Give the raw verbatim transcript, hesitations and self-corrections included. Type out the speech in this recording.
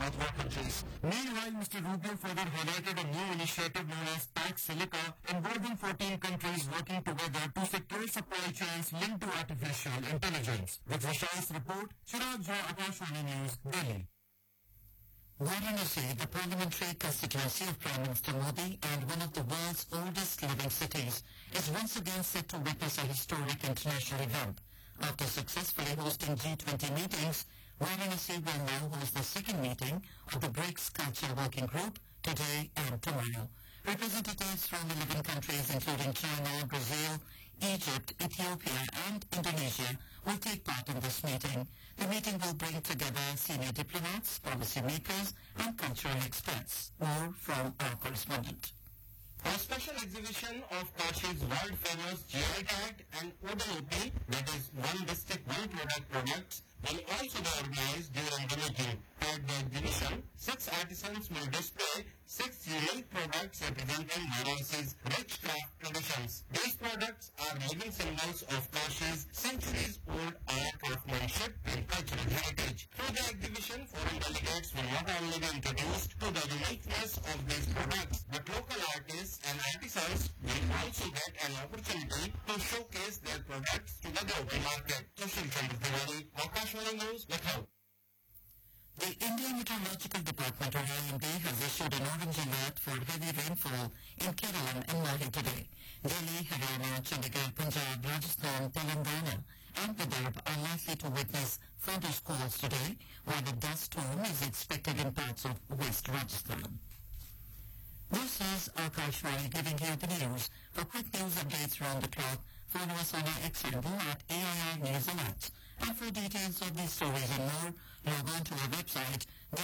other countries. Meanwhile, Mister Rubio further highlighted a new initiative known as Pax Silica, involving fourteen countries working together to secure supply chains linked to artificial intelligence. With Vishal's report, Chirag Jha, Akashvani News, Delhi. Varanasi, the parliamentary constituency of Prime Minister Modi and one of the world's oldest living cities, is once again set to witness a historic international event. After successfully hosting G twenty meetings, Varanasi will now host the second meeting of the BRICS Culture Working Group today and tomorrow. Representatives from eleven countries including China, Brazil, Egypt, Ethiopia and Indonesia will take part in this meeting. The meeting will bring together senior diplomats, policymakers and cultural experts. More from our correspondent. A special exhibition of Kashi's world-famous G I tag and O D O P, that is One District, One Product products, will also be organized during the meeting. At the exhibition, six artisans will display six unique products representing Varanasi's rich craft traditions. These products are living symbols of Kashi's centuries-old art, craftsmanship and cultural heritage. Through the exhibition, foreign delegates will not only be introduced to the uniqueness of these products, but local artists and artisans will also get an opportunity to showcase their products to the global market. Sushil Chandra Tiwari, Akashvani News, Lucknow. The Indian Meteorological Department, or I M D, has issued an orange alert for heavy rainfall in Kerala and Mahi today. Delhi, Haryana, Chandigarh, Punjab, Rajasthan, Telangana and Vidarbh are likely to witness further squalls today, while the dust storm is expected in parts of West Rajasthan. This is Akashvani giving you the news. For quick news updates around the clock, follow us on our X handle at A I R News Alerts. And for details of these stories and more, log on to our website